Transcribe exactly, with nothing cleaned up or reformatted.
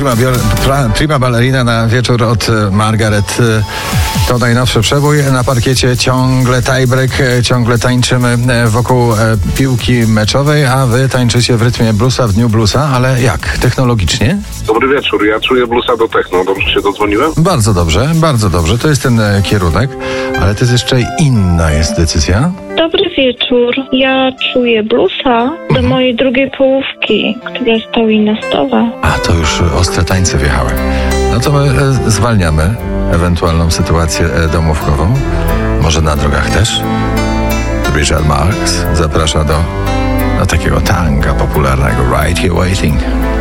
prima, pra, prima ballerina na wieczór od Margaret. To najnowszy przebój na parkiecie. Ciągle tiebreak, ciągle tańczymy wokół piłki meczowej, a wy tańczycie w rytmie bluesa, w dniu bluesa, ale jak? Technologicznie? Dobry wieczór, ja czuję bluesa do techno. Dobrze się dodzwoniłem? Bardzo dobrze, bardzo dobrze. To jest ten kierunek, ale to jest jeszcze inna jest decyzja. Dobry wieczór. Ja czuję bluesa do mojej drugiej połówki, która stoi na stole. A, to już ostre tańce wjechały. No to my e, zwalniamy ewentualną sytuację e, domówkową. Może na drogach też. Richard Marx zaprasza do, do takiego tanga popularnego Right Here Waiting.